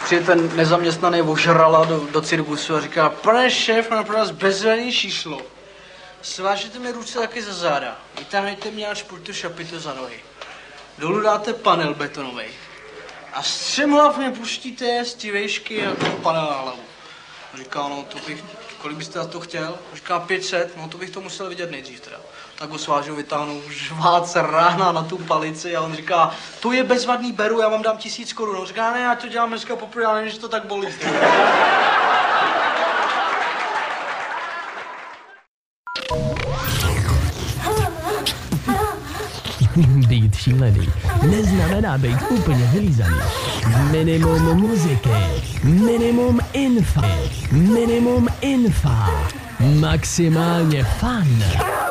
přijde ten nezaměstnaný ožrala do cirkusu a říká, pane šéf, mám pro vás bezvadný číslo. Svážete mi ruce taky za záda, vytáhnete mě až po tu šapitu za nohy. Dolů dáte panel betonový. A střemhlav mě pustíte z té vejšky a ten panel na hlavu. Říká, no to bych, kolik byste za to chtěl? Říká 500, no to bych to musel vidět nejdřív teda. Tak ho svážu, vytáhnu žvác rána na tu palici a on říká, to je bezvadný, beru, já vám dám 1000 korun. On říká, ne, já to dělám dneska poprvé, ale že to tak bolí. Být šílený neznamená být úplně vylízaný. Minimum muziky, minimum infa, maximálně fun.